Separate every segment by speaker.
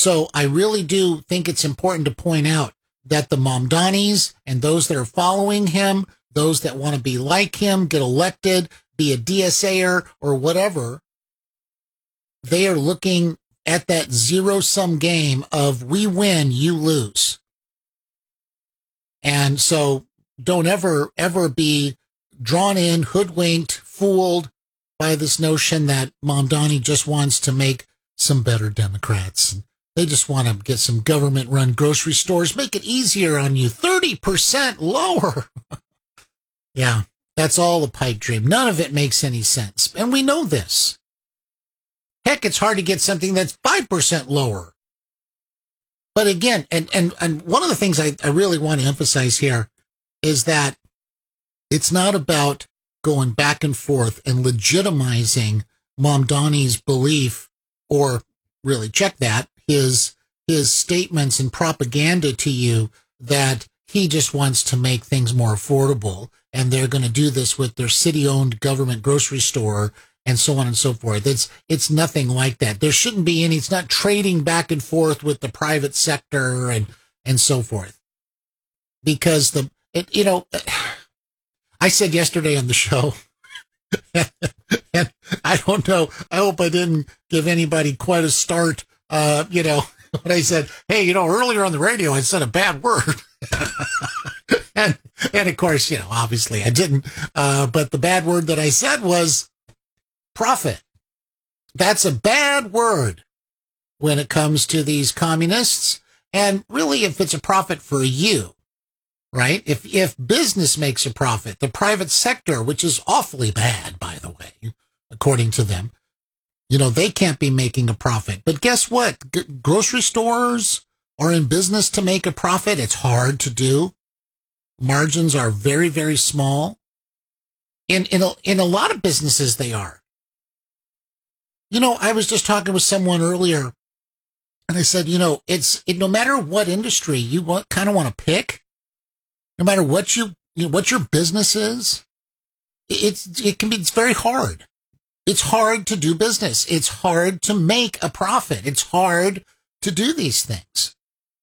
Speaker 1: So I really do think it's important to point out that the Mamdanis and those that are following him, those that want to be like him, get elected, be a DSAer or whatever, they are looking at that zero-sum game of we win, you lose. And so don't ever be drawn in, hoodwinked, fooled by this notion that Mamdani just wants to make some better Democrats. They just want to get some government-run grocery stores, make it easier on you, 30% lower. Yeah, that's all a pipe dream. None of it makes any sense. And we know this. Heck, it's hard to get something that's 5% lower. But again, and one of the things I really want to emphasize here is that it's not about going back and forth and legitimizing Mamdani's belief, or really check that, his statements and propaganda to you that he just wants to make things more affordable, and they're going to do this with their city-owned government grocery store and so on and so forth. It's nothing like that. There shouldn't be any. It's not trading back and forth with the private sector and so forth. Because I said yesterday on the show, and I don't know, I hope I didn't give anybody quite a start, when I said, hey, earlier on the radio I said a bad word. and of course, obviously I didn't. But the bad word that I said was profit. That's a bad word when it comes to these communists. And really, if it's a profit for you, right? If business makes a profit, the private sector, which is awfully bad, by the way, according to them, they can't be making a profit. But guess what? Grocery stores are in business to make a profit. It's hard to do. Margins are very, very small. In a lot of businesses, they are. I was just talking with someone earlier, and I said, no matter what industry you kind of want to pick, no matter what what your business is, it's very hard. It's hard to do business. It's hard to make a profit. It's hard to do these things.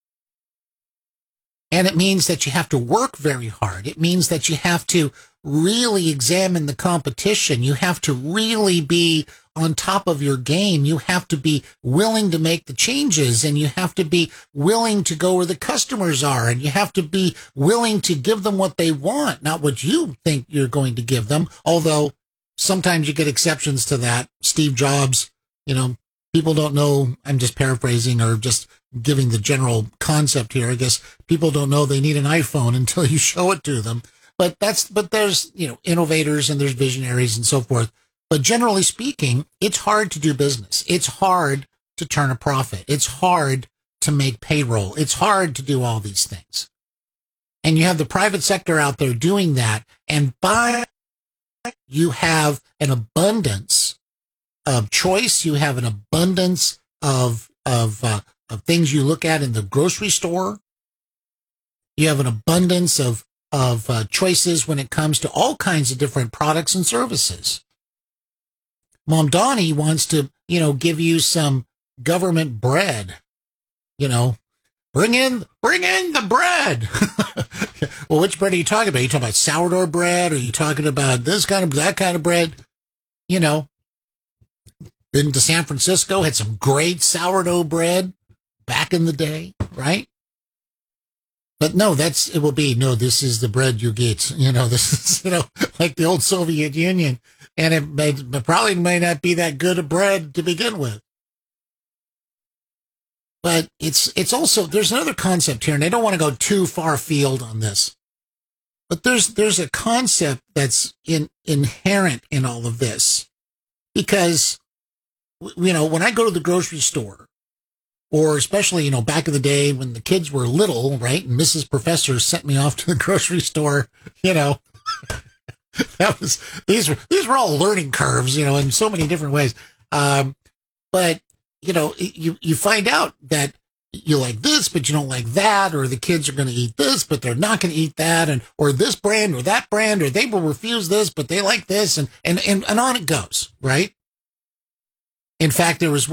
Speaker 1: And it means that you have to work very hard. It means that you have to really examine the competition. You have to really be on top of your game. You have to be willing to make the changes, and you have to be willing to go where the customers are, and you have to be willing to give them what they want, not what you think you're going to give them. Although sometimes you get exceptions to that. Steve Jobs, people don't know, I'm just paraphrasing or just giving the general concept here. I guess people don't know they need an iPhone until you show it to them. But there's, innovators and there's visionaries and so forth. But generally speaking, it's hard to do business. It's hard to turn a profit. It's hard to make payroll. It's hard to do all these things. And you have the private sector out there doing that. And you have an abundance of choice. You have an abundance of things you look at in the grocery store. You have an abundance of choices when it comes to all kinds of different products and services. Mamdani wants to, give you some government bread, bring in the bread. Well, which bread are you talking about? Are you talking about sourdough bread? Are you talking about that kind of bread? Been to San Francisco, had some great sourdough bread back in the day, right? But no, this is the bread you get. This is, like the old Soviet Union. And it probably may not be that good a bread to begin with. But it's also, there's another concept here, and I don't want to go too far afield on this. But there's a concept that's inherent in all of this. Because, when I go to the grocery store, or especially, wback in the day when the kids were little, right? And Mrs. Professor sent me off to the grocery store, these were all learning curves, in so many different ways. But, you find out that you like this, but you don't like that, or the kids are going to eat this, but they're not going to eat that, or this brand or that brand, or they will refuse this, but they like this, and on it goes, right? In fact, there was